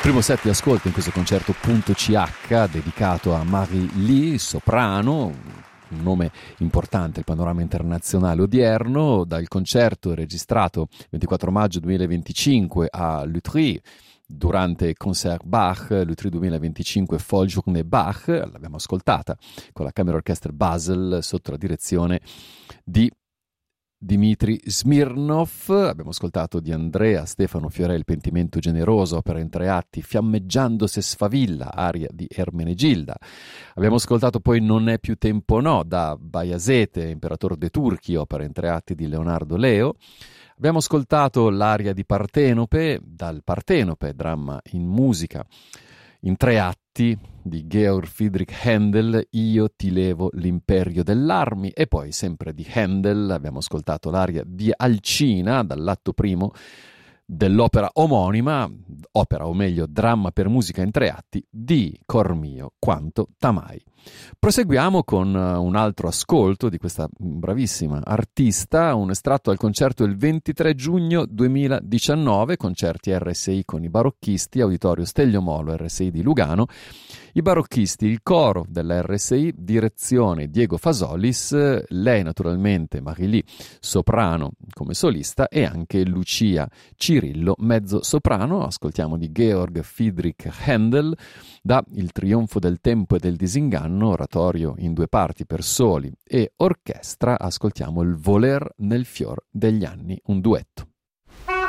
Primo set di ascolto in questo concerto .ch dedicato a Marie Lee, soprano, un nome importante, il panorama internazionale odierno, dal concerto registrato 24 maggio 2025 a Lutry, durante Concert Bach, Lutry 2025 Folle Journée Bach, l'abbiamo ascoltata con la Camera Orchestra Basel sotto la direzione di Dmitry Smirnov. Abbiamo ascoltato di Andrea Stefano Fiorelli Pentimento generoso, opera in 3 atti, Fiammeggiando se sfavilla, aria di Ermenegilda. Abbiamo ascoltato poi Non è più tempo no, da Bajazete, Imperator dei Turchi, opera in 3 atti di Leonardo Leo. Abbiamo ascoltato l'aria di Partenope, dal Partenope, dramma in musica in 3 atti di Georg Friedrich Händel, Io ti levo l'imperio dell'armi. E poi sempre di Händel abbiamo ascoltato l'aria di Alcina dall'atto primo dell'opera omonima, opera o meglio dramma per musica in 3 atti di Cor mio quanto t'amai. Proseguiamo con un altro ascolto di questa bravissima artista, un estratto dal concerto del 23 giugno 2019, concerti RSI con i barocchisti, Auditorio Steglio Molo, RSI di Lugano. I barocchisti, il coro della RSI, direzione Diego Fasolis, lei naturalmente Marie Lee, soprano come solista, e anche Lucia Cirillo, mezzo soprano. Ascoltiamo di Georg Friedrich Händel da Il trionfo del tempo e del disinganno, oratorio in 2 parti per soli e orchestra. Ascoltiamo il Voler nel fior degli anni, un duetto.